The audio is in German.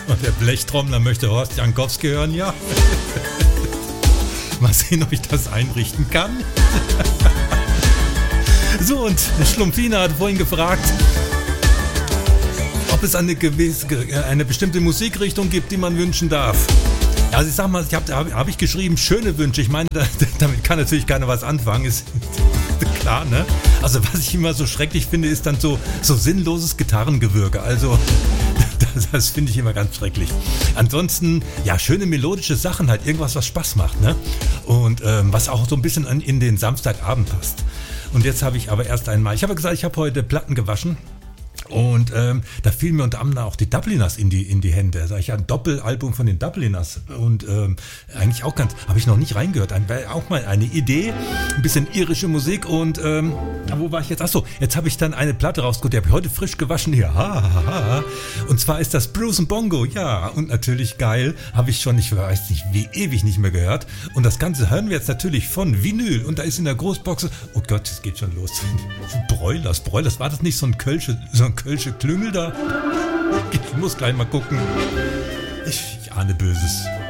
Und der Blechtrommler möchte Horst Jankowski hören, ja. Mal sehen, ob ich das einrichten kann. So, und Schlumpfina hat vorhin gefragt, ob es eine bestimmte Musikrichtung gibt, die man wünschen darf. Also ich sag mal, hab ich geschrieben, schöne Wünsche. Ich meine, damit kann natürlich keiner was anfangen, ist klar, ne? Also was ich immer so schrecklich finde, ist dann so sinnloses Gitarrengewürge. Also das finde ich immer ganz schrecklich. Ansonsten, ja, schöne melodische Sachen, halt irgendwas, was Spaß macht, ne? Und was auch so ein bisschen in den Samstagabend passt. Und jetzt habe ich aber erst einmal, ich habe gesagt, ich habe heute Platten gewaschen. Und da fielen mir unter anderem auch die Dubliners in die Hände. Da ich ja ein Doppelalbum von den Dubliners und eigentlich auch habe ich noch nicht reingehört. Auch mal eine Idee, ein bisschen irische Musik und wo war ich jetzt? Achso, jetzt habe ich dann eine Platte rausgeholt, die habe ich heute frisch gewaschen hier. Und zwar ist das Blues and Bongo, ja, und natürlich geil, habe ich schon, ich weiß nicht, wie ewig nicht mehr gehört. Und das Ganze hören wir jetzt natürlich von Vinyl und da ist in der Großbox, oh Gott, es geht schon los. Broilers, war das nicht so ein Kölsche Klüngel da? Ich muss gleich mal gucken. Ich ahne Böses.